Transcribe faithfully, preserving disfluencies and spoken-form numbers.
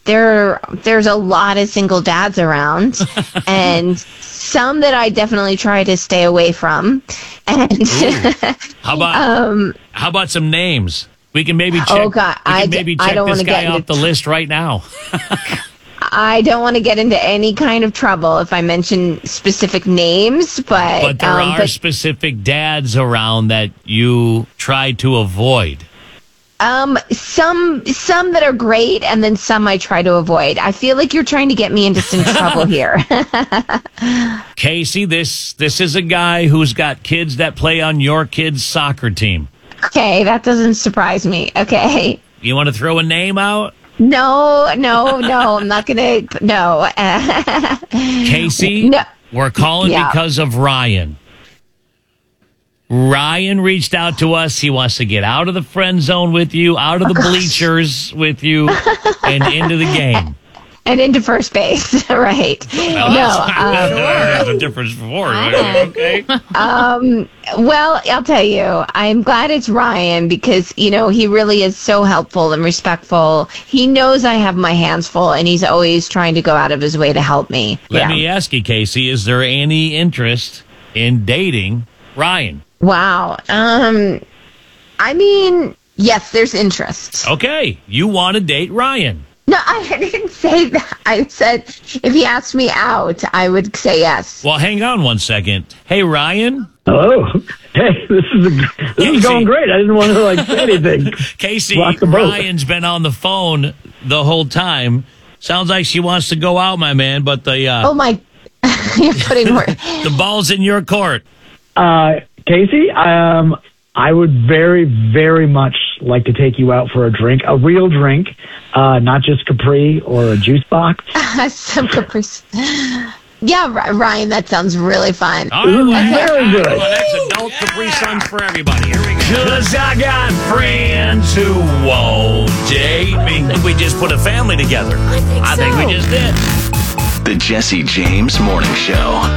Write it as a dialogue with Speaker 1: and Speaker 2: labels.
Speaker 1: there there's a lot of single dads around, and some that I definitely try to stay away from. And
Speaker 2: how about
Speaker 1: um,
Speaker 2: how about some names? We can maybe check.
Speaker 1: Oh God,
Speaker 2: we can
Speaker 1: I,
Speaker 2: maybe
Speaker 1: I
Speaker 2: check
Speaker 1: don't
Speaker 2: this
Speaker 1: want to
Speaker 2: guy
Speaker 1: get
Speaker 2: off
Speaker 1: into
Speaker 2: the list right now.
Speaker 1: I don't want to get into any kind of trouble if I mention specific names, but
Speaker 2: But there
Speaker 1: um,
Speaker 2: are
Speaker 1: but,
Speaker 2: specific dads around that you try to avoid.
Speaker 1: um, some some that are great, and then some I try to avoid. I feel like you're trying to get me into some trouble here.
Speaker 2: Casey, this this is a guy who's got kids that play on your kids' soccer team.
Speaker 1: Okay, that doesn't surprise me. Okay.
Speaker 2: You want to throw a name out?
Speaker 1: No, no, no, I'm not going to, no.
Speaker 2: Casey,
Speaker 1: No.
Speaker 2: we're calling
Speaker 1: Yeah.
Speaker 2: because of Ryan. Ryan reached out to us. He wants to get out of the friend zone with you, out of the bleachers with you, and into the game.
Speaker 1: And into first base, right.
Speaker 2: Well,
Speaker 1: No, um,
Speaker 2: there's a difference before. Okay.
Speaker 1: Um, well, I'll tell you, I'm glad it's Ryan because, you know, he really is so helpful and respectful. He knows I have my hands full, and he's always trying to go out of his way to help me.
Speaker 2: Let
Speaker 1: Yeah.
Speaker 2: me ask you, Casey, is there any interest in dating Ryan?
Speaker 1: Wow. Um, I mean, yes, there's interest.
Speaker 2: Okay, you want to date Ryan.
Speaker 1: No, I didn't say that. I said if he asked me out, I would say yes.
Speaker 2: Well, hang on one second. Hey, Ryan.
Speaker 3: Hello. Hey, this is a, this
Speaker 2: Casey.
Speaker 3: is going great. I didn't want to like say anything.
Speaker 2: Casey,
Speaker 3: Rock the boat.
Speaker 2: Ryan's been on the phone the whole time. Sounds like she wants to go out, my man, but the uh,
Speaker 1: Oh my, you're putting word.
Speaker 2: the ball's in your court.
Speaker 3: Uh, Casey, um, I would very, very much like to take you out for a drink, a real drink, uh, not just Capri or a juice box.
Speaker 1: Some caprice. Yeah, R- Ryan, that sounds really fun.
Speaker 2: All right,
Speaker 3: Ooh,
Speaker 2: well,
Speaker 3: very good.
Speaker 2: well, that's adult Capri Suns for everybody. Here we go. Cause I got friends who won't date me. I think we just put a family together.
Speaker 1: I think
Speaker 2: I think
Speaker 1: so.
Speaker 2: we just did.
Speaker 4: The Jesse James Morning Show.